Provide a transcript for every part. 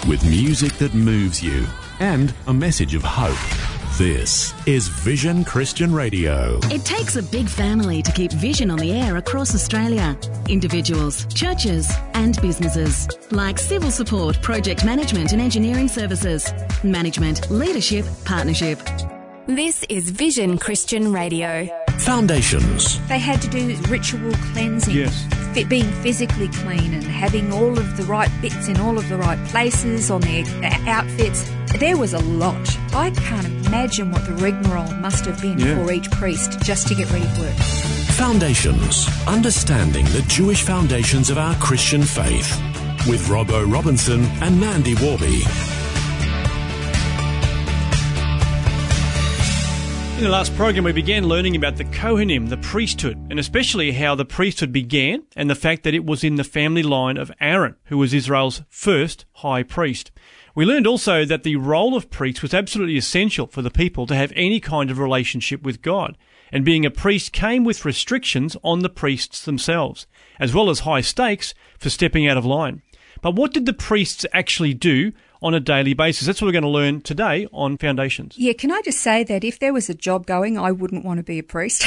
with music that moves you and a message of hope. This is Vision Christian Radio. It takes a big family to keep Vision on the air across Australia. Individuals, churches and businesses, like civil support, project management and engineering services, management, leadership, partnership. This is Vision Christian Radio. Foundations. They had to do ritual cleansing, Yes. being physically clean and having all of the right bits in all of the right places on their outfits. There was a lot. I can't imagine what the rigmarole must have been for each priest just to get ready for work. Foundations. Understanding the Jewish foundations of our Christian faith. With Robbo Robinson and Mandy Warby. In the last program, we began learning about the Kohanim, the priesthood, and especially how the priesthood began and the fact that it was in the family line of Aaron, who was Israel's first high priest. We learned also that the role of priest was absolutely essential for the people to have any kind of relationship with God, and being a priest came with restrictions on the priests themselves, as well as high stakes for stepping out of line. But what did the priests actually do on a daily basis? That's what we're going to learn today on Foundations. Yeah, can I just say that if there was a job going, I wouldn't want to be a priest.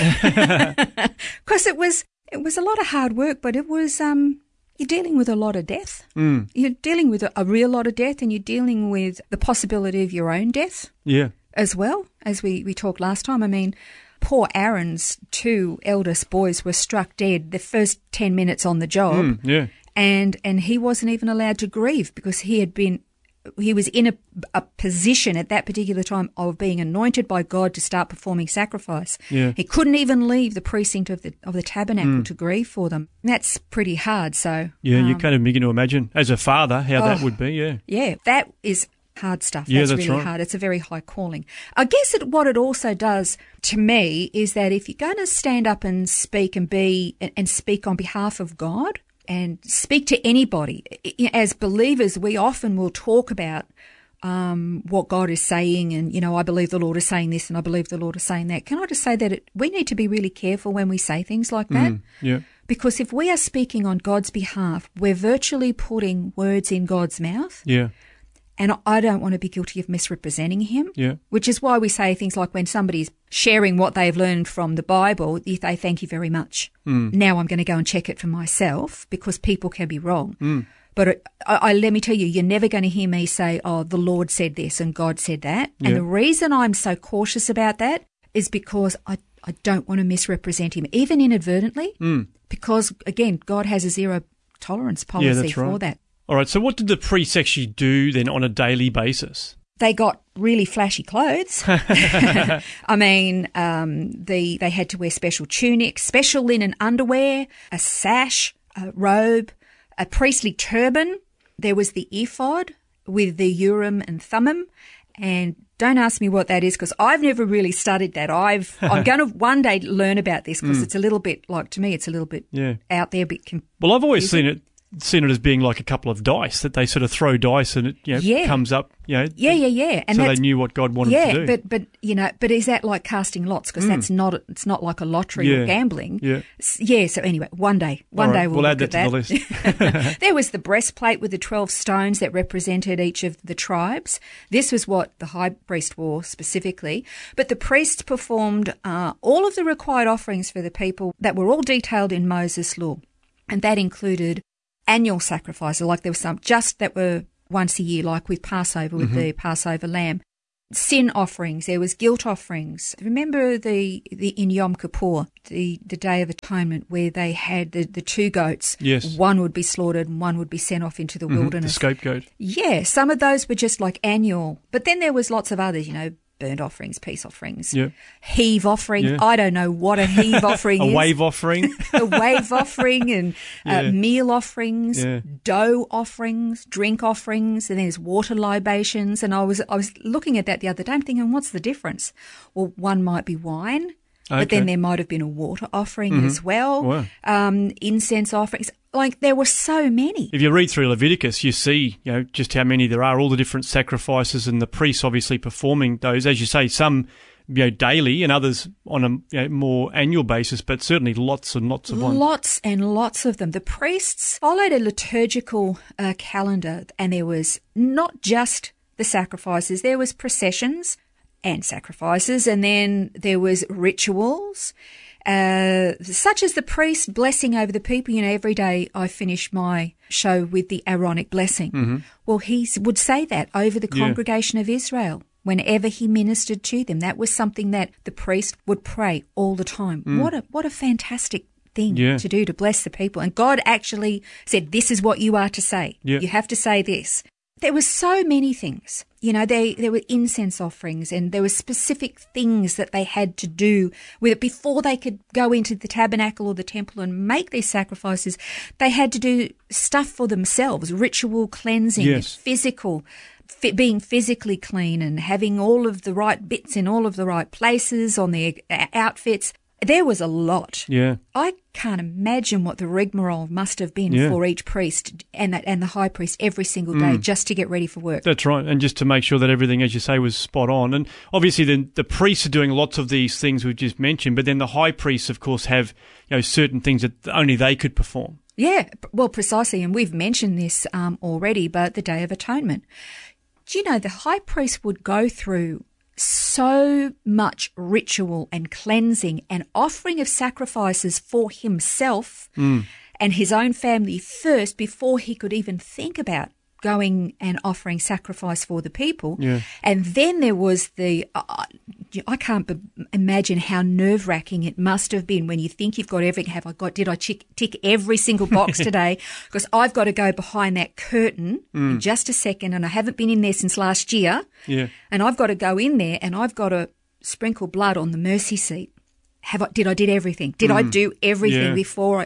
Because it was a lot of hard work, but it was, you're dealing with a lot of death. You're dealing with a real lot of death, and you're dealing with the possibility of your own death as well, as we talked last time. I mean, poor Aaron's two eldest boys were struck dead the first 10 minutes on the job. And he wasn't even allowed to grieve because he was in a position at that particular time of being anointed by God to start performing sacrifice. He couldn't even leave the precinct of the tabernacle to grieve for them. That's pretty hard. So you kind of begin to imagine as a father how that would be. Yeah, that is hard stuff. That's really right. hard. It's a very high calling. I guess what it also does to me is that if you're going to stand up and speak and speak on behalf of God, and speak to anybody. As believers, we often will talk about what God is saying and, I believe the Lord is saying this and I believe the Lord is saying that. Can I just say that we need to be really careful when we say things like that? Because if we are speaking on God's behalf, we're virtually putting words in God's mouth. And I don't want to be guilty of misrepresenting him, which is why we say things like when somebody's sharing what they've learned from the Bible, they thank you very much. Now I'm going to go and check it for myself because people can be wrong. But let me tell you, you're never going to hear me say, oh, the Lord said this and God said that. And the reason I'm so cautious about that is because I don't want to misrepresent him, even inadvertently, because, again, God has a zero tolerance policy for that. All right, so what did the priests actually do then on a daily basis? They got really flashy clothes. I mean, they had to wear special tunics, special linen underwear, a sash, a robe, a priestly turban. There was the ephod with the Urim and Thummim. And don't ask me what that is because I've never really studied that. I'm going to one day learn about this because it's a little bit, to me, it's a little bit out there. Well, I've always seen it as being like a couple of dice that they sort of throw dice and it comes up, And so they knew what God wanted to do. But is that like casting lots? Because it's not like a lottery or gambling. So anyway, one day we'll add look that at to the list. There was the breastplate with the 12 stones that represented each of the tribes. This was what the high priest wore specifically. But the priest performed all of the required offerings for the people that were all detailed in Moses' law. And that included annual sacrifices, like there were some just that were once a year, like with Passover, with the Passover lamb. Sin offerings, there was guilt offerings. Remember in Yom Kippur, the Day of Atonement, where they had the two goats. Yes. One would be slaughtered and one would be sent off into the wilderness. The scapegoat. Yeah, some of those were just like annual. But then there was lots of others, burnt offerings, peace offerings, heave offering. Yeah. I don't know what a heave offering is. A wave offering. A wave offering and meal offerings, dough offerings, drink offerings, and there's water libations. And I was looking at that the other day. I'm thinking, what's the difference? Well, one might be wine, but then there might have been a water offering as well. Wow. Incense offerings. Like there were so many. If you read through Leviticus, you see, just how many there are, all the different sacrifices and the priests obviously performing those. As you say, some daily, and others on a more annual basis, but certainly lots and lots of ones. Lots and lots of them. The priests followed a liturgical calendar, and there was not just the sacrifices, there was processions and sacrifices, and then there was rituals, such as the priest blessing over the people. Every day I finish my show with the Aaronic blessing. Mm-hmm. Well, he would say that over the congregation of Israel whenever he ministered to them. That was something that the priest would pray all the time. What a fantastic thing to do, to bless the people. And God actually said, this is what you are to say. You have to say this. There were so many things. There were incense offerings, and there were specific things that they had to do with it before they could go into the tabernacle or the temple and make these sacrifices. They had to do stuff for themselves, ritual cleansing, physical, being physically clean and having all of the right bits in all of the right places on their outfits. There was a lot. Yeah. I can't imagine what the rigmarole must have been for each priest and the high priest every single day just to get ready for work. That's right, and just to make sure that everything, as you say, was spot on. And obviously the priests are doing lots of these things we've just mentioned, but then the high priests, of course, have certain things that only they could perform. Yeah, well, precisely, and we've mentioned this already, but the Day of Atonement. Do you know the high priest would go through so much ritual and cleansing and offering of sacrifices for himself and his own family first before he could even think about going and offering sacrifice for the people. Yeah. And then there was I can't imagine how nerve-wracking it must have been when you think you've got everything. Did I tick every single box today? Because I've got to go behind that curtain in just a second, and I haven't been in there since last year. Yeah. And I've got to go in there and I've got to sprinkle blood on the mercy seat. Did I do everything? Did I do everything before?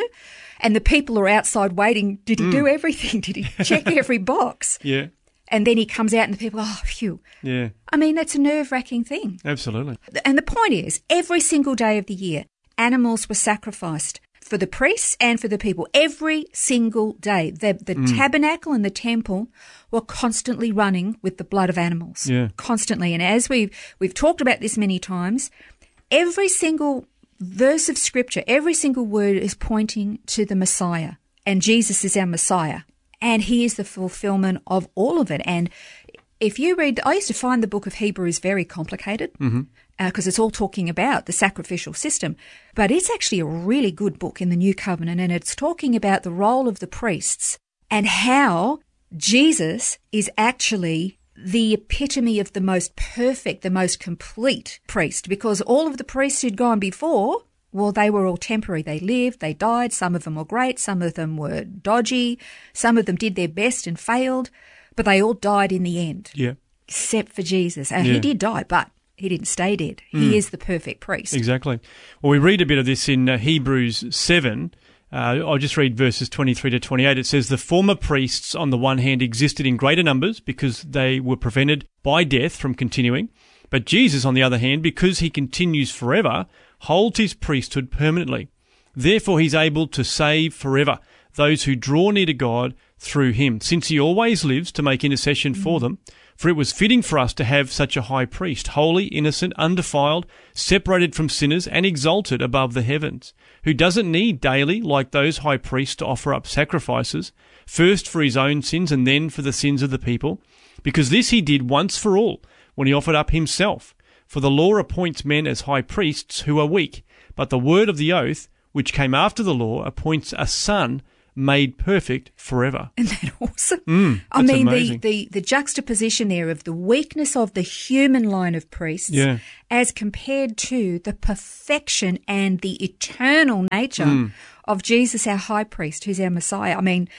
And the people are outside waiting. Did he do everything? Did he check every box? Yeah. And then he comes out and the people, oh, phew. Yeah. I mean, that's a nerve-wracking thing. Absolutely. And the point is, every single day of the year, animals were sacrificed for the priests and for the people. Every single day. The tabernacle and the temple were constantly running with the blood of animals. Yeah. Constantly. And as we've talked about this many times, every single verse of Scripture, every single word is pointing to the Messiah. And Jesus is our Messiah. And he is the fulfillment of all of it. And if you read, I used to find the book of Hebrews very complicated because it's all talking about the sacrificial system. But it's actually a really good book in the New Covenant, and it's talking about the role of the priests and how Jesus is actually the epitome of the most perfect, the most complete priest, because all of the priests who'd gone before, well, they were all temporary. They lived, they died. Some of them were great. Some of them were dodgy. Some of them did their best and failed, but they all died in the end. Yeah. Except for Jesus. And he did die, but he didn't stay dead. He is the perfect priest. Exactly. Well, we read a bit of this in Hebrews 7. I'll just read verses 23 to 28. It says, the former priests on the one hand existed in greater numbers because they were prevented by death from continuing. But Jesus, on the other hand, because he continues forever, holds his priesthood permanently. Therefore he's able to save forever those who draw near to God through him, since he always lives to make intercession for them. For it was fitting for us to have such a high priest, holy, innocent, undefiled, separated from sinners and exalted above the heavens, who doesn't need daily, like those high priests, to offer up sacrifices, first for his own sins and then for the sins of the people, because this he did once for all, when he offered up himself. For the law appoints men as high priests who are weak, but the word of the oath, which came after the law, appoints a son made perfect forever. Isn't that awesome? I mean, the juxtaposition there of the weakness of the human line of priests as compared to the perfection and the eternal nature of Jesus, our high priest, who's our Messiah. I mean,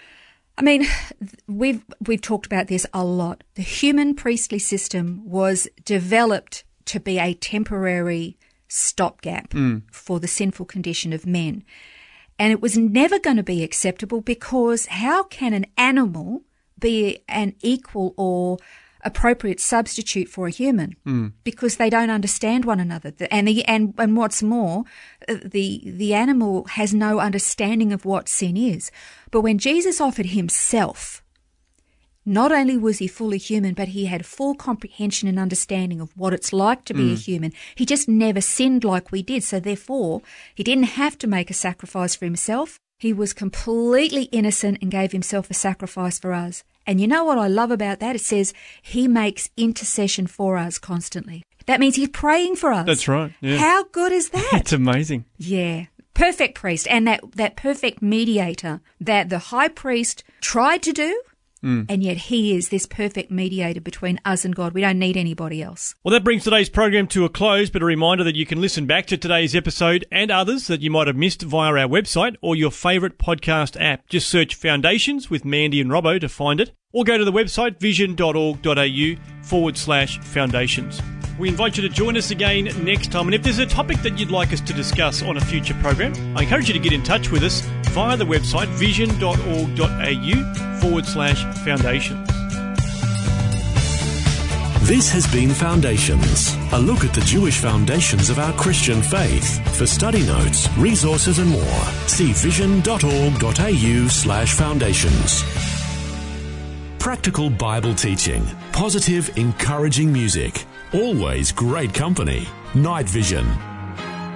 we've talked about this a lot. The human priestly system was developed to be a temporary stopgap for the sinful condition of men. And it was never going to be acceptable, because how can an animal be an equal or appropriate substitute for a human? Because they don't understand one another. And what's more, the animal has no understanding of what sin is. But when Jesus offered himself, Not only was he fully human, but he had full comprehension and understanding of what it's like to be a human. He just never sinned like we did. So therefore, he didn't have to make a sacrifice for himself. He was completely innocent and gave himself a sacrifice for us. And you know what I love about that? It says he makes intercession for us constantly. That means he's praying for us. That's right. Yeah. How good is that? It's amazing. Yeah. Perfect priest, and that perfect mediator that the high priest tried to do, and yet he is this perfect mediator between us and God. We don't need anybody else. Well, that brings today's program to a close, but a reminder that you can listen back to today's episode and others that you might have missed via our website or your favourite podcast app. Just search Foundations with Mandy and Robbo to find it, or go to the website vision.org.au/foundations. We invite you to join us again next time, and if there's a topic that you'd like us to discuss on a future program, I encourage you to get in touch with us via the website vision.org.au/foundations. This has been Foundations, a look at the Jewish foundations of our Christian faith. For study notes, resources and more, see vision.org.au/foundations. Practical Bible teaching, positive, encouraging music, always great company. Night Vision.